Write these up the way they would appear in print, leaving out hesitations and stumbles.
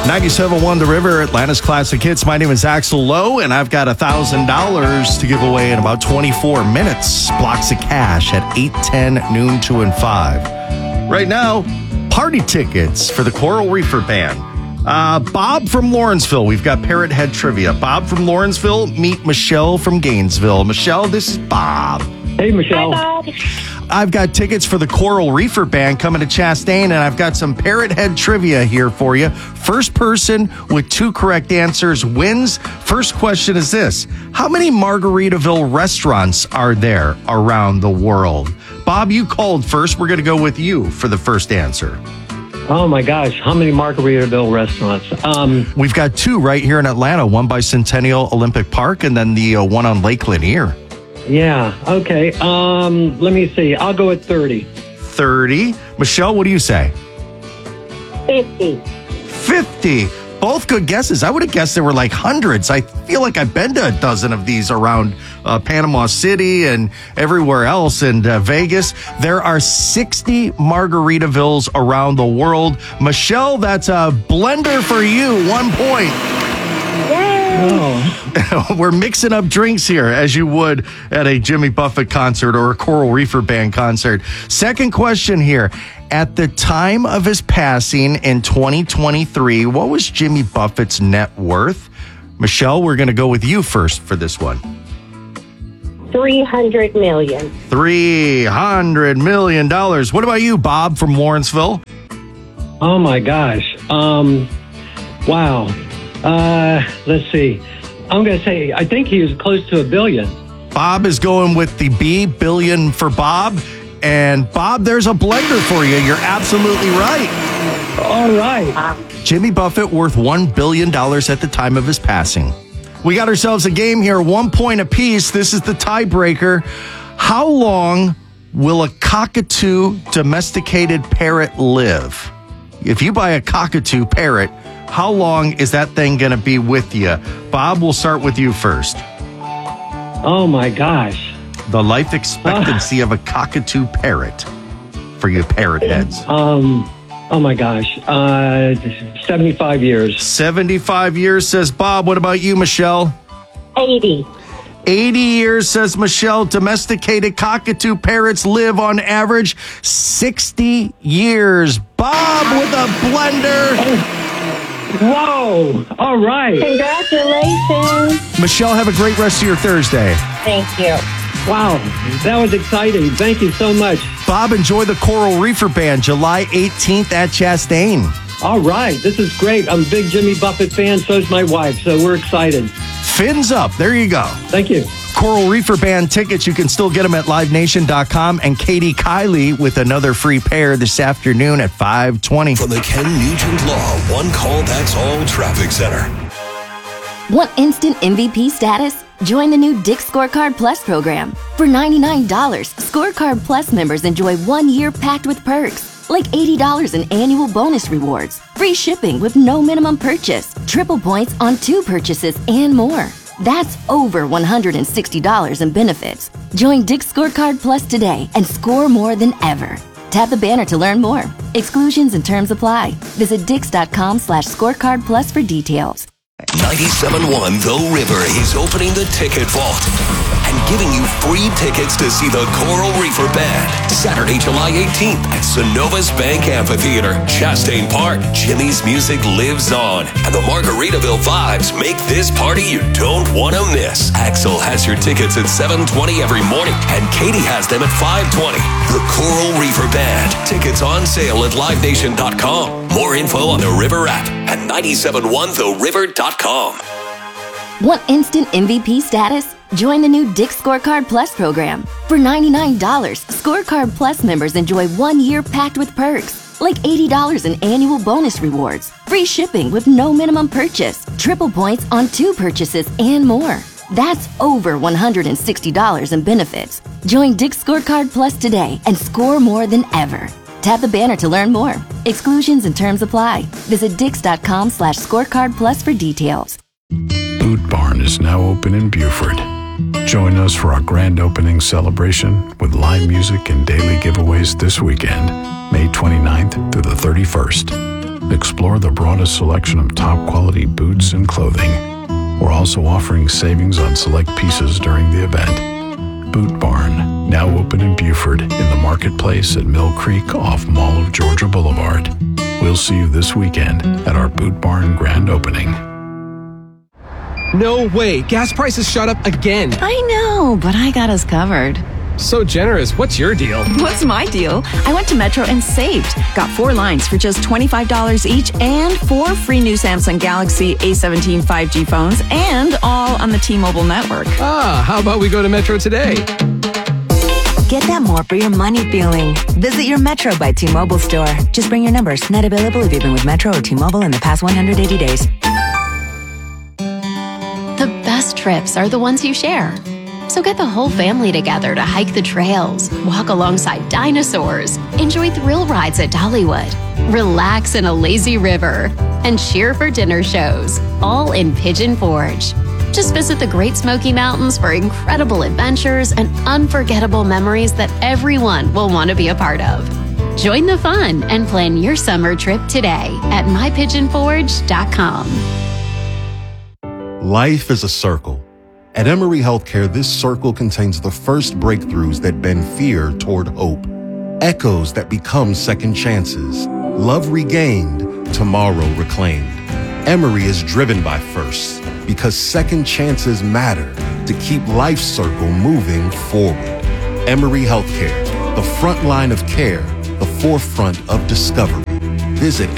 97.1 The River, Atlanta's Classic Hits. My name is Axel Lowe, and I've got $1,000 to give away in about 24 minutes. Blocks of cash at 8, 10, noon, 2, and 5. Right now, party tickets for the Coral Reefer Band. Bob from Lawrenceville. We've got Parrot Head Trivia. Bob from Lawrenceville, meet Michelle from Gainesville. Michelle, this is Bob. Hey, Michelle. Hi, Bob. I've got tickets for the Coral Reefer Band coming to Chastain, and I've got some Parrot Head Trivia here for you. First person with 2 correct answers wins. First question is this. How many Margaritaville restaurants are there around the world? Bob, you called first. We're going to go with you for the first answer. Oh, my gosh. How many Margaritaville restaurants? We've got 2 right here in Atlanta, one by Centennial Olympic Park and then the one on Lake Lanier. Yeah, okay. Let me see. I'll go at 30. 30. Michelle, what do you say? 50. 50. Both good guesses. I would have guessed there were like hundreds. I feel like I've been to a dozen of these around Panama City and everywhere else, and Vegas. There are 60 Margaritavilles around the world. Michelle, that's a blender for you. 1 point. Oh. We're mixing up drinks here as you would at a Jimmy Buffett concert or a Coral Reefer Band concert. Second question here. At the time of his passing in 2023, what was Jimmy Buffett's net worth? Michelle, we're going to go with you first for this one. $300 million. $300 million. What about you, Bob from Lawrenceville? Oh, my gosh. Wow. Let's see. I'm going to say, I think he was close to $1 billion. Bob is going with the B, billion for Bob. And Bob, there's a blender for you. You're absolutely right. All right. Jimmy Buffett worth $1 billion at the time of his passing. We got ourselves a game here, 1 point apiece. This is the tiebreaker. How long will a cockatoo domesticated parrot live? If you buy a cockatoo parrot, how long is that thing going to be with you? Bob, we'll start with you first. Oh, my gosh. The life expectancy of a cockatoo parrot for you parrot heads. Oh, my gosh. 75 years. 75 years, says Bob. What about you, Michelle? 80. 80 years, says Michelle. Domesticated cockatoo parrots live on average 60 years. Bob with a blender. Whoa. All right. Congratulations. Michelle, have a great rest of your Thursday. Thank you. Wow. That was exciting. Thank you so much. Bob, enjoy the Coral Reefer Band July 18th at Chastain. All right. This is great. I'm a big Jimmy Buffett fan. So is my wife. So we're excited. Fins up. There you go. Thank you. Coral Reefer Band tickets, you can still get them at livenation.com. And Katie Kiley with another free pair this afternoon at 5:20. From the Ken Nugent Law One Call That's All Traffic Center. Want instant MVP status? Join the new Dick's Scorecard Plus program. For $99, Scorecard Plus members enjoy 1 year packed with perks, like $80 in annual bonus rewards, free shipping with no minimum purchase, triple points on 2 purchases, and more. That's over $160 in benefits. Join Dick's Scorecard Plus today and score more than ever. Tap the banner to learn more. Exclusions and terms apply. Visit dix.com/scorecard plus for details. 97.1 The River is opening the ticket vault and giving you free tickets to see the Coral Reefer Band Saturday, July 18th at Synovus Bank Amphitheater, Chastain Park. Jimmy's music lives on, and the Margaritaville vibes make this party you don't want to miss. Axel has your tickets at 7:20 every morning, and Katie has them at 5:20. The Coral Reefer Band. Tickets on sale at livenation.com. More info on the River app at 971theriver.com. Want instant MVP status? Join the new Dick's Scorecard Plus program. For $99, Scorecard Plus members enjoy 1 year packed with perks, like $80 in annual bonus rewards, free shipping with no minimum purchase, triple points on 2 purchases, and more. That's over $160 in benefits. Join Dick's Scorecard Plus today and score more than ever. Tap the banner to learn more. Exclusions and terms apply. Visit dix.com/scorecard plus for details. Boot Barn is now open in Buford. Join us for our grand opening celebration with live music and daily giveaways this weekend, May 29th through the 31st. Explore the broadest selection of top-quality boots and clothing. We're also offering savings on select pieces during the event. Boot Barn, now open in Buford in the marketplace at Mill Creek off Mall of Georgia Boulevard. We'll see you this weekend at our Boot Barn grand opening. No way. Gas prices shot up again. I know, but I got us covered. So generous. What's your deal? What's my deal? I went to Metro and saved. Got 4 lines for just $25 each and 4 free new Samsung Galaxy A17 5G phones and all on the T-Mobile network. Ah, how about we go to Metro today? Get that more for your money feeling. Visit your Metro by T-Mobile store. Just bring your numbers. Not available if you've been with Metro or T-Mobile in the past 180 days. The best trips are the ones you share. So get the whole family together to hike the trails, walk alongside dinosaurs, enjoy thrill rides at Dollywood, relax in a lazy river, and cheer for dinner shows, all in Pigeon Forge. Just visit the Great Smoky Mountains for incredible adventures and unforgettable memories that everyone will want to be a part of. Join the fun and plan your summer trip today at mypigeonforge.com. Life is a circle. At Emory Healthcare, this circle contains the first breakthroughs that bend fear toward hope, echoes that become second chances, love regained, tomorrow reclaimed. Emory is driven by firsts because second chances matter to keep life's circle moving forward. Emory Healthcare, the front line of care, the forefront of discovery. Visit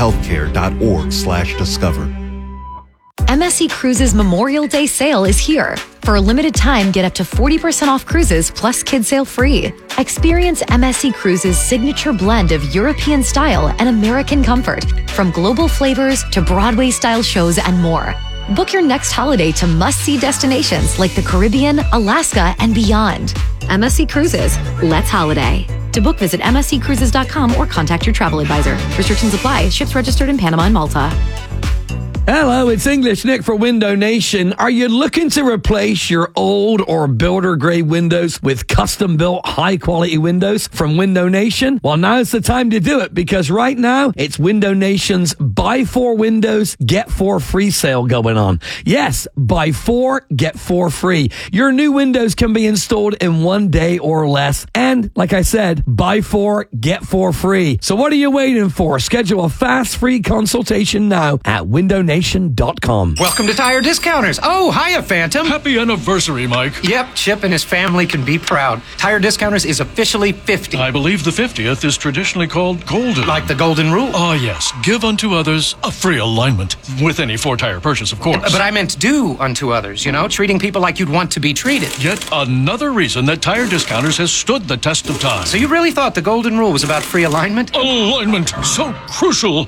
emoryhealthcare.org/discover. MSC Cruises Memorial Day sale is here. For a limited time, get up to 40% off cruises plus kids sail free. Experience MSC Cruises' signature blend of European style and American comfort, from global flavors to Broadway-style shows and more. Book your next holiday to must-see destinations like the Caribbean, Alaska, and beyond. MSC Cruises, let's holiday. To book, visit msccruises.com or contact your travel advisor. Restrictions apply. Ships registered in Panama and Malta. Hello, it's English Nick for Window Nation. Are you looking to replace your old or builder grade windows with custom built high quality windows from Window Nation? Well, now's the time to do it because right now it's Window Nation's buy 4 windows, get 4 free sale going on. Yes, buy 4, get 4 free. Your new windows can be installed in 1 day or less. And like I said, buy 4, get 4 free. So what are you waiting for? Schedule a fast free consultation now at windownation.com. Welcome to Tire Discounters. Oh, hiya, Phantom. Happy anniversary, Mike. Yep, Chip and his family can be proud. Tire Discounters is officially 50. I believe the 50th is traditionally called golden. Like the golden rule. Oh, yes. Give unto others a free alignment. With any 4-tire purchase, of course. But I meant do unto others, treating people like you'd want to be treated. Yet another reason that Tire Discounters has stood the test of time. So you really thought the golden rule was about free alignment? Alignment, so crucial.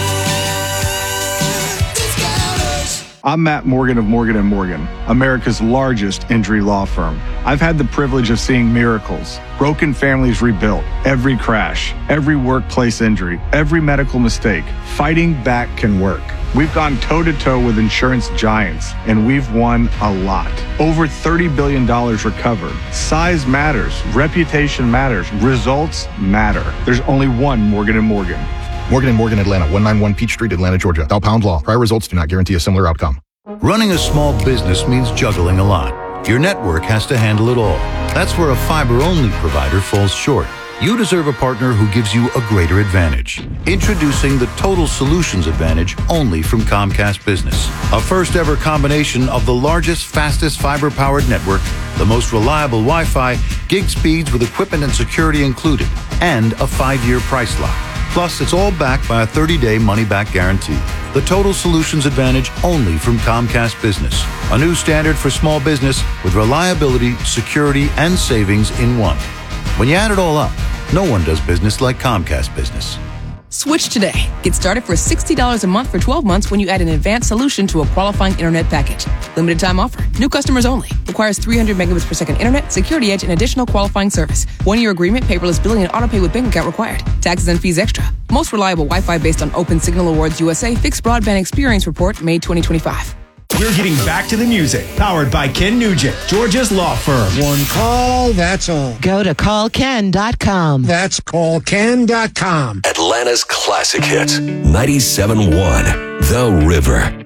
I'm Matt Morgan of Morgan & Morgan, America's largest injury law firm. I've had the privilege of seeing miracles, broken families rebuilt, every crash, every workplace injury, every medical mistake. Fighting back can work. We've gone toe-to-toe with insurance giants, and we've won a lot. Over $30 billion recovered. Size matters. Reputation matters. Results matter. There's only one Morgan & Morgan. Morgan & Morgan, Atlanta, 191 Peach Street, Atlanta, Georgia. Dial pound law. Prior results do not guarantee a similar outcome. Running a small business means juggling a lot. Your network has to handle it all. That's where a fiber-only provider falls short. You deserve a partner who gives you a greater advantage. Introducing the Total Solutions Advantage only from Comcast Business. A first-ever combination of the largest, fastest fiber-powered network, the most reliable Wi-Fi, gig speeds with equipment and security included, and a 5-year price lock. Plus, it's all backed by a 30-day money-back guarantee. The Total Solutions Advantage only from Comcast Business. A new standard for small business with reliability, security, and savings in one. When you add it all up, no one does business like Comcast Business. Switch today. Get started for $60 a month for 12 months when you add an advanced solution to a qualifying internet package. Limited time offer. New customers only. Requires 300 megabits per second internet, security edge, and additional qualifying service. 1-year agreement, paperless billing, and autopay with bank account required. Taxes and fees extra. Most reliable Wi-Fi based on Open Signal Awards USA Fixed Broadband Experience Report, May 2025. We're getting back to the music. Powered by Ken Nugent, Georgia's law firm. One call, that's all. Go to callken.com. That's callken.com. Atlanta's classic hits. 97.1 The River.